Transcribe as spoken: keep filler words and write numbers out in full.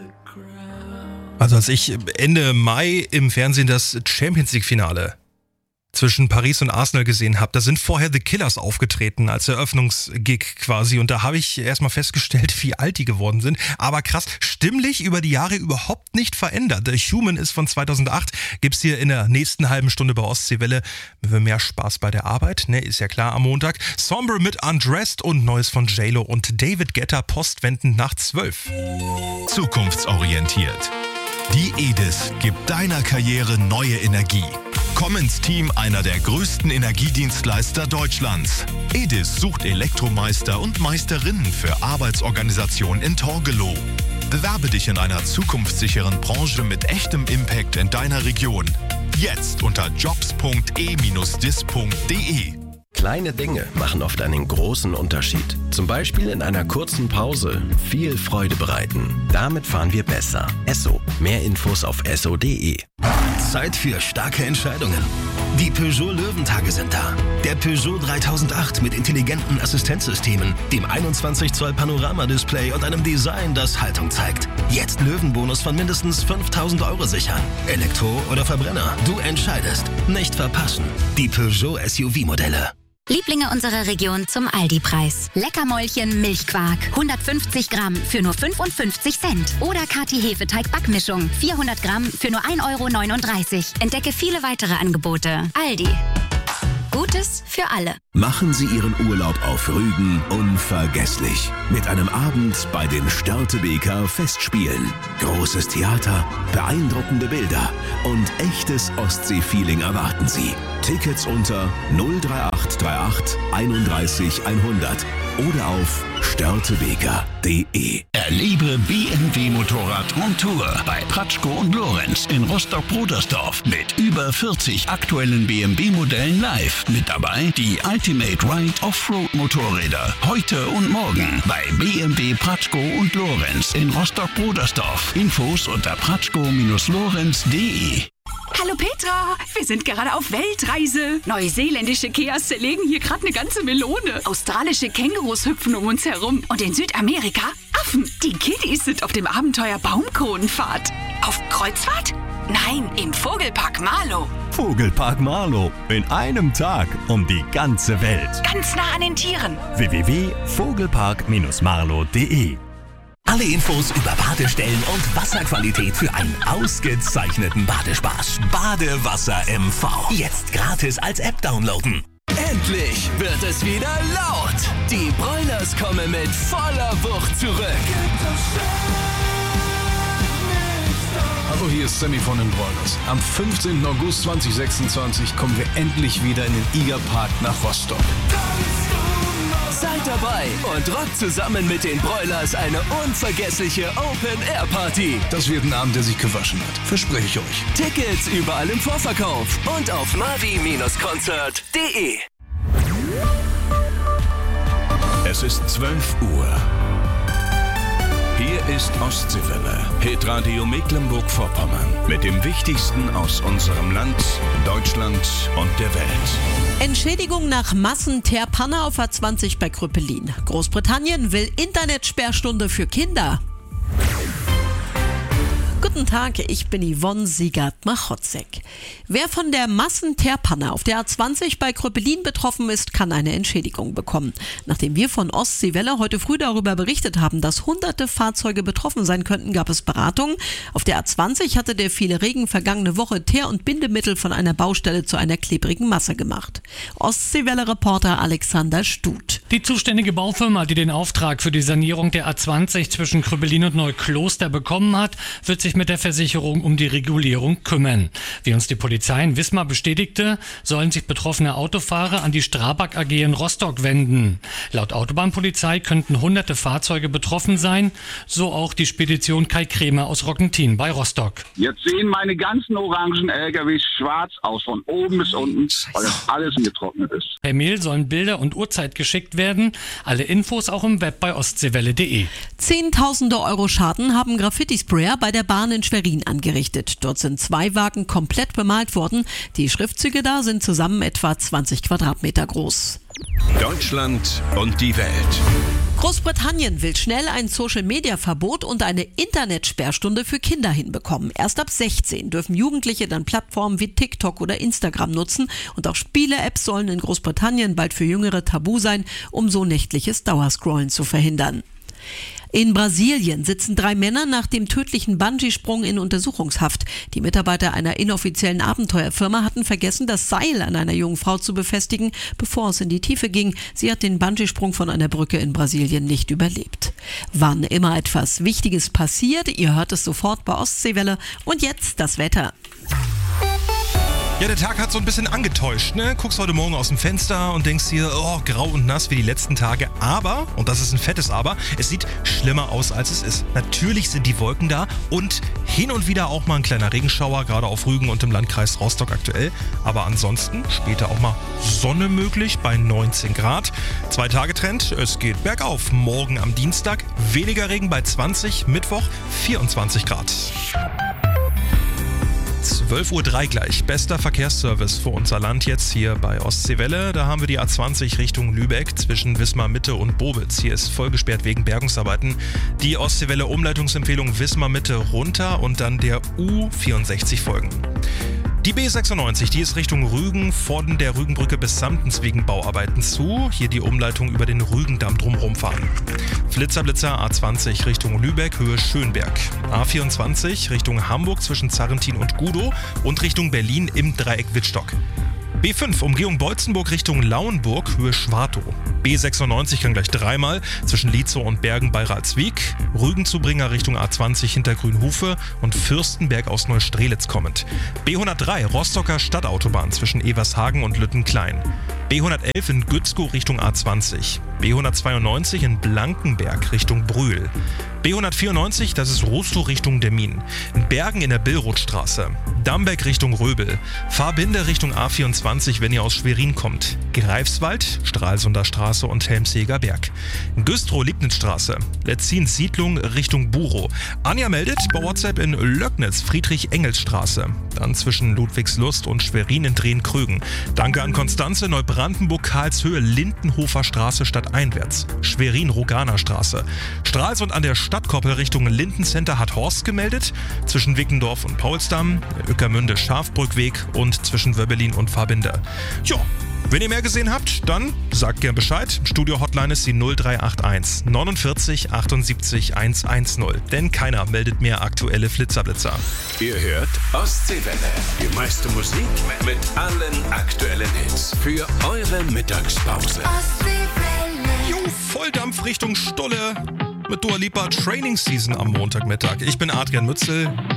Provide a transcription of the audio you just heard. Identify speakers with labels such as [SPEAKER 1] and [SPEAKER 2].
[SPEAKER 1] Also als ich Ende Mai im Fernsehen das Champions League Finale zwischen Paris und Arsenal gesehen habe, da sind vorher The Killers aufgetreten als Eröffnungsgig quasi und da habe ich erstmal festgestellt, wie alt die geworden sind. Aber krass, stimmlich über die Jahre überhaupt nicht verändert. The Human ist von zweitausendacht, gibt's hier in der nächsten halben Stunde bei Ostseewelle. Für mehr Spaß bei der Arbeit, ne, ist ja klar am Montag. Sombre mit Undressed und Neues von J-Lo und David Guetta postwendend nach zwölf.
[SPEAKER 2] Zukunftsorientiert. Die E D I S gibt deiner Karriere neue Energie. Komm ins Team einer der größten Energiedienstleister Deutschlands. E D I S sucht Elektromeister und Meisterinnen für Arbeitsorganisation in Torgelow. Bewerbe dich in einer zukunftssicheren Branche mit echtem Impact in deiner Region. Jetzt unter jobs punkt e dash dis punkt de.
[SPEAKER 3] Kleine Dinge machen oft einen großen Unterschied. Zum Beispiel in einer kurzen Pause viel Freude bereiten. Damit fahren wir besser. Esso. Mehr Infos auf esso punkt de.
[SPEAKER 4] Zeit für starke Entscheidungen. Die Peugeot Löwentage sind da. Der Peugeot dreitausendacht mit intelligenten Assistenzsystemen, dem einundzwanzig Zoll Panoramadisplay und einem Design, das Haltung zeigt. Jetzt Löwenbonus von mindestens fünftausend Euro sichern. Elektro oder Verbrenner, du entscheidest. Nicht verpassen. Die Peugeot S U V-Modelle.
[SPEAKER 5] Lieblinge unserer Region zum Aldi-Preis. Leckermäulchen Milchquark, hundertfünfzig Gramm für nur fünfundfünfzig Cent. Oder Kati-Hefeteig-Backmischung, vierhundert Gramm für nur ein Euro neununddreißig. Entdecke viele weitere Angebote. Aldi. Gutes für alle.
[SPEAKER 4] Machen Sie Ihren Urlaub auf Rügen unvergesslich. Mit einem Abend bei den Störtebeker Festspielen. Großes Theater, beeindruckende Bilder und echtes Ostsee-Feeling erwarten Sie. Tickets unter null drei acht drei acht einunddreißig hundert oder auf störtebeker punkt de.
[SPEAKER 6] Erlebe B M W Motorrad on Tour bei Pratschko und Lorenz in Rostock-Brudersdorf mit über vierzig aktuellen B M W-Modellen live. Mit dabei die Ultimate Ride Offroad Motorräder. Heute und morgen bei B M W Pratschko und Lorenz in Rostock-Brudersdorf. Infos unter pratschko Bindestrich lorenz punkt de.
[SPEAKER 7] Hallo Petra, wir sind gerade auf Weltreise. Neuseeländische Keas zerlegen hier gerade eine ganze Melone. Australische Kängurus hüpfen um uns herum. Und in Südamerika Affen. Die Kiddies sind auf dem Abenteuer Baumkronenfahrt. Auf Kreuzfahrt? Nein, im Vogelpark Marlow.
[SPEAKER 8] Vogelpark Marlow. In einem Tag um die ganze Welt.
[SPEAKER 7] Ganz nah an den Tieren.
[SPEAKER 8] w w w punkt vogelpark Bindestrich marlow punkt de.
[SPEAKER 4] Alle Infos über Badestellen und Wasserqualität für einen ausgezeichneten Badespaß. Badewasser M V. Jetzt gratis als App downloaden. Endlich wird es wieder laut. Die Broilers kommen mit voller Wucht zurück.
[SPEAKER 9] Hallo, hier ist Sammy von den Broilers. Am fünfzehnten August zweitausendsechsundzwanzig kommen wir endlich wieder in den Igerpark nach Rostock.
[SPEAKER 4] Seid dabei und rockt zusammen mit den Broilers eine unvergessliche Open-Air-Party.
[SPEAKER 9] Das wird ein Abend, der sich gewaschen hat. Verspreche ich euch.
[SPEAKER 4] Tickets überall im Vorverkauf und auf mavi Bindestrich konzert punkt de.
[SPEAKER 2] Es ist zwölf Uhr. Hier ist Ostseewelle, Hitradio Mecklenburg-Vorpommern. Mit dem Wichtigsten aus unserem Land, Deutschland und der Welt.
[SPEAKER 10] Entschädigung nach Massenteerpanne auf A zwanzig bei Kröpelin. Großbritannien will Internetsperrstunde für Kinder. Guten Tag, ich bin Yvonne Siegert-Machotzek. Wer von der Massenteerpanne auf der A zwanzig bei Kröpelin betroffen ist, kann eine Entschädigung bekommen. Nachdem wir von Ostseewelle heute früh darüber berichtet haben, dass hunderte Fahrzeuge betroffen sein könnten, gab es Beratungen. Auf der A zwanzig hatte der viele Regen vergangene Woche Teer- und Bindemittel von einer Baustelle zu einer klebrigen Masse gemacht. Ostseewelle-Reporter Alexander Stut.
[SPEAKER 11] Die zuständige Baufirma, die den Auftrag für die Sanierung der A zwanzig zwischen Kröpelin und Neukloster bekommen hat, wird sich mit der Versicherung um die Regulierung kümmern. Wie uns die Polizei in Wismar bestätigte, sollen sich betroffene Autofahrer an die Strabag A G in Rostock wenden. Laut Autobahnpolizei könnten hunderte Fahrzeuge betroffen sein, so auch die Spedition Kai Kremer aus Rockentin bei Rostock.
[SPEAKER 12] Jetzt sehen meine ganzen orangen L K Ws schwarz aus, von oben bis unten, weil das alles getrocknet ist.
[SPEAKER 11] Per Mail sollen Bilder und Uhrzeit geschickt werden. Alle Infos auch im Web bei ostseewelle punkt de.
[SPEAKER 10] Zehntausende Euro Schaden haben Graffiti-Sprayer bei der Bahn in Schwerin angerichtet. Dort sind zwei Wagen komplett bemalt worden. Die Schriftzüge da sind zusammen etwa zwanzig Quadratmeter groß.
[SPEAKER 2] Deutschland und die Welt.
[SPEAKER 10] Großbritannien will schnell ein Social-Media-Verbot und eine Internetsperrstunde für Kinder hinbekommen. Erst ab sechzehn dürfen Jugendliche dann Plattformen wie TikTok oder Instagram nutzen und auch Spiele-Apps sollen in Großbritannien bald für Jüngere tabu sein, um so nächtliches Dauerscrollen zu verhindern. In Brasilien sitzen drei Männer nach dem tödlichen Bungee-Sprung in Untersuchungshaft. Die Mitarbeiter einer inoffiziellen Abenteuerfirma hatten vergessen, das Seil an einer jungen Frau zu befestigen, bevor es in die Tiefe ging. Sie hat den Bungee-Sprung von einer Brücke in Brasilien nicht überlebt. Wann immer etwas Wichtiges passiert, ihr hört es sofort bei Ostseewelle. Und jetzt das Wetter.
[SPEAKER 1] Ja, der Tag hat so ein bisschen angetäuscht, ne? Guckst heute Morgen aus dem Fenster und denkst dir, oh, grau und nass wie die letzten Tage. Aber, und das ist ein fettes Aber, es sieht schlimmer aus, als es ist. Natürlich sind die Wolken da und hin und wieder auch mal ein kleiner Regenschauer, gerade auf Rügen und im Landkreis Rostock aktuell. Aber ansonsten später auch mal Sonne möglich bei neunzehn Grad. Zwei-Tage-Trend, es geht bergauf. Morgen am Dienstag weniger Regen bei zwanzig, Mittwoch vierundzwanzig Grad. zwölf Uhr drei gleich. Bester Verkehrsservice für unser Land jetzt hier bei Ostseewelle. Da haben wir die A zwanzig Richtung Lübeck zwischen Wismar Mitte und Bobitz. Hier ist voll gesperrt wegen Bergungsarbeiten. Die Ostseewelle Umleitungsempfehlung Wismar Mitte runter und dann der U vierundsechzig folgen. Die B sechsundneunzig, die ist Richtung Rügen, von der Rügenbrücke bis Samtens wegen Bauarbeiten zu. Hier die Umleitung über den Rügendamm drumherum fahren. Flitzer-Blitzer A zwanzig Richtung Lübeck, Höhe Schönberg. A vierundzwanzig Richtung Hamburg zwischen Zarrentin und Gudow und Richtung Berlin im Dreieck Wittstock. B fünf, Umgehung Beutzenburg Richtung Lauenburg, Höhe Schwartow. B sechsundneunzig kann gleich dreimal zwischen Lietzow und Bergen bei Ralswiek. Rügenzubringer Richtung A zwanzig hinter Grünhufe und Fürstenberg aus Neustrelitz kommend. B hundertdrei, Rostocker Stadtautobahn zwischen Evershagen und Lüttenklein. B hundertelf in Gützkow Richtung A zwanzig. B hundertzweiundneunzig in Blankenberg Richtung Brühl. B hundertvierundneunzig, das ist Rostow Richtung Demmin. In Bergen in der Billrothstraße. Damberg Richtung Röbel. Fahrbinde Richtung A vierundzwanzig, wenn ihr aus Schwerin kommt. Greifswald, Stralsunder Straße und Helmseger Berg. Güstrow-Liegnitz-Straße. Letzins Siedlung Richtung Burow. Anja meldet bei WhatsApp in Löcknitz Friedrich-Engels-Straße. Dann zwischen Ludwigslust und Schwerin in Drehen-Krögen. Danke an Konstanze, Neubrandenburg, Karlshöhe, Lindenhofer Straße stadteinwärts. Schwerin-Roganer Straße. Stralsund an der Stadtkoppel Richtung Lindencenter hat Horst gemeldet. Zwischen Wickendorf und Paulsdamm, Ueckermünde Schafbrückweg und zwischen Wöbbelin und Fahrbinde. Jo. Wenn ihr mehr gesehen habt, dann sagt gern Bescheid. Studio-Hotline ist die null drei acht eins neunundvierzig achtundsiebzig hundertzehn. Denn keiner meldet mehr aktuelle Flitzerblitzer.
[SPEAKER 13] Ihr hört Ostseewelle. Die meiste Musik mit allen aktuellen Hits. Für eure Mittagspause.
[SPEAKER 1] Ostseewelle. Jo, Volldampf Richtung Stolle. Mit Dua Lipa Training Season am Montagmittag. Ich bin Adrian Mützel.